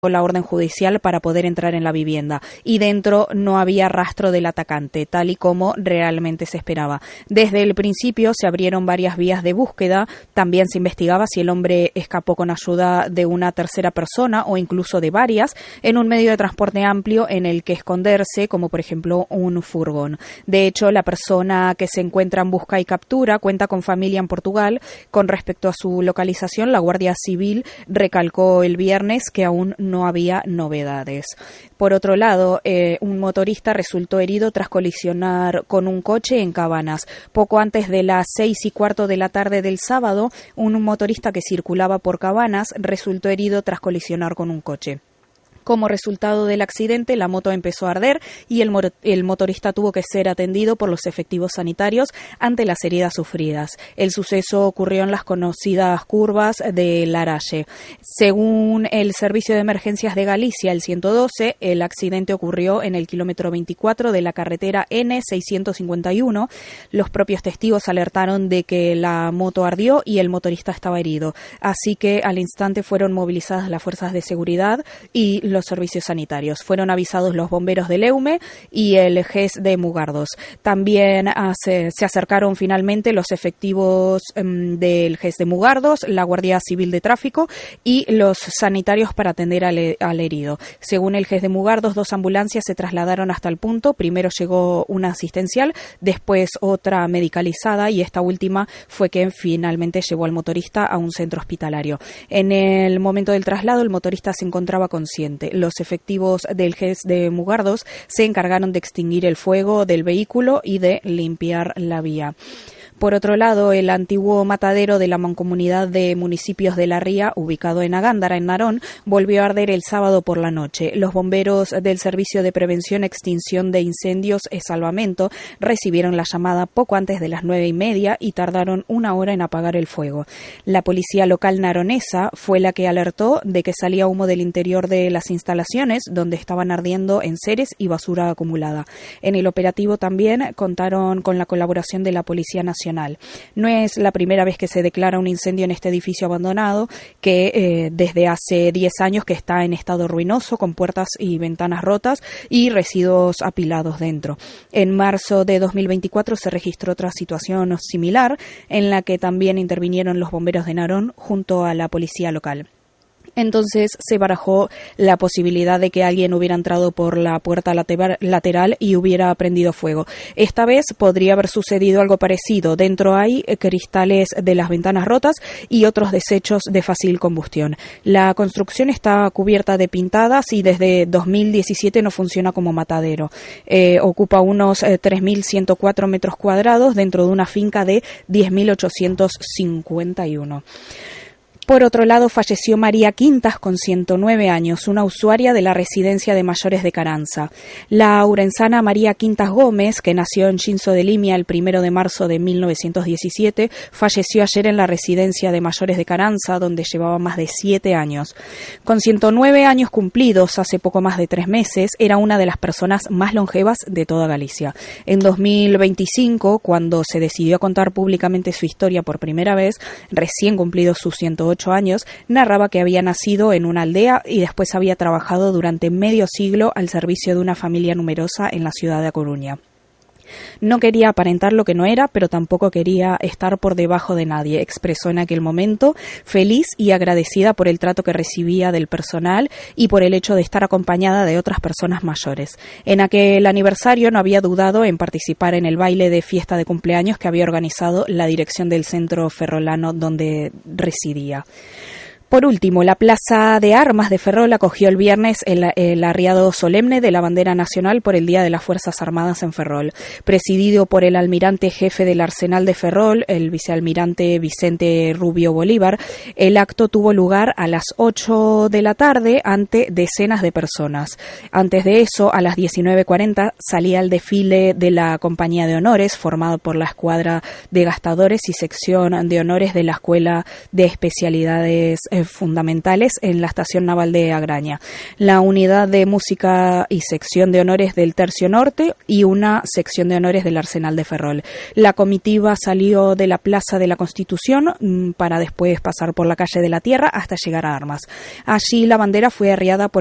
la orden judicial para poder entrar en la vivienda y dentro no había rastro del atacante, tal y como realmente se esperaba. Desde el principio se abrieron varias vías de búsqueda, también se investigaba si el hombre escapó con ayuda de una tercera persona o incluso de varias en un medio de transporte amplio en el que esconderse, como por ejemplo un furgón. De hecho, la persona que se encuentra en busca y captura cuenta con familia en Portugal. Con respecto a su localización, la Guardia Civil recalcó el viernes que aún no había novedades. Por otro lado, un motorista resultó herido tras colisionar con un coche en Cabanas. Poco antes de las 6:15 de la tarde del sábado, un motorista que circulaba por Cabanas resultó herido tras colisionar con un coche. Como resultado del accidente, la moto empezó a arder y el motorista tuvo que ser atendido por los efectivos sanitarios ante las heridas sufridas. El suceso ocurrió en las conocidas curvas de Larache. Según el Servicio de Emergencias de Galicia, el 112, el accidente ocurrió en el kilómetro 24 de la carretera N651. Los propios testigos alertaron de que la moto ardió y el motorista estaba herido. Así que al instante fueron movilizadas las fuerzas de seguridad y los servicios sanitarios. Fueron avisados los bomberos de Leume y el GES de Mugardos. También se acercaron finalmente los efectivos del GES de Mugardos, la Guardia Civil de Tráfico y los sanitarios para atender al herido. Según el GES de Mugardos, 2 ambulancias se trasladaron hasta el punto. Primero llegó una asistencial, después otra medicalizada y esta última fue quien finalmente llevó al motorista a un centro hospitalario. En el momento del traslado, el motorista se encontraba consciente. Los efectivos del GES de Mugardos se encargaron de extinguir el fuego del vehículo y de limpiar la vía. Por otro lado, el antiguo matadero de la Mancomunidad de Municipios de La Ría, ubicado en Agándara, en Narón, volvió a arder el sábado por la noche. Los bomberos del Servicio de Prevención, Extinción de Incendios y Salvamento recibieron la llamada poco antes de las 9:30 y tardaron 1 hora en apagar el fuego. La policía local naronesa fue la que alertó de que salía humo del interior de las instalaciones donde estaban ardiendo enseres y basura acumulada. En el operativo también contaron con la colaboración de la Policía Nacional. No es la primera vez que se declara un incendio en este edificio abandonado, que desde hace 10 años que está en estado ruinoso, con puertas y ventanas rotas y residuos apilados dentro. En marzo de 2024 se registró otra situación similar, en la que también intervinieron los bomberos de Narón junto a la policía local. Entonces se barajó la posibilidad de que alguien hubiera entrado por la puerta lateral y hubiera prendido fuego. Esta vez podría haber sucedido algo parecido. Dentro hay cristales de las ventanas rotas y otros desechos de fácil combustión. La construcción está cubierta de pintadas y desde 2017 no funciona como matadero. Ocupa unos 3.104 metros cuadrados dentro de una finca de 10.851. Por otro lado, falleció María Quintas, con 109 años, una usuaria de la residencia de mayores de Caranza. La urensana María Quintas Gómez, que nació en Shinzo de Limia el 1 de marzo de 1917, falleció ayer en la residencia de mayores de Caranza, donde llevaba más de 7 años. Con 109 años cumplidos hace poco más de 3 meses, era una de las personas más longevas de toda Galicia. En 2025, cuando se decidió a contar públicamente su historia por primera vez, recién cumplidos sus 108 años, narraba que había nacido en una aldea y después había trabajado durante medio siglo al servicio de una familia numerosa en la ciudad de A Coruña. No quería aparentar lo que no era, pero tampoco quería estar por debajo de nadie, expresó en aquel momento, feliz y agradecida por el trato que recibía del personal y por el hecho de estar acompañada de otras personas mayores. En aquel aniversario no había dudado en participar en el baile de fiesta de cumpleaños que había organizado la dirección del centro ferrolano donde residía. Por último, la Plaza de Armas de Ferrol acogió el viernes el arriado solemne de la bandera nacional por el Día de las Fuerzas Armadas en Ferrol. Presidido por el almirante jefe del Arsenal de Ferrol, el vicealmirante Vicente Rubio Bolívar, el acto tuvo lugar a las 8 de la tarde ante decenas de personas. Antes de eso, a las 19:40, salía el desfile de la Compañía de Honores, formado por la Escuadra de Gastadores y Sección de Honores de la Escuela de Especialidades fundamentales en la estación naval de Agraña, la unidad de música y sección de honores del Tercio Norte y una sección de honores del Arsenal de Ferrol. La comitiva salió de la Plaza de la Constitución para después pasar por la calle de la Tierra hasta llegar a Armas. Allí la bandera fue arriada por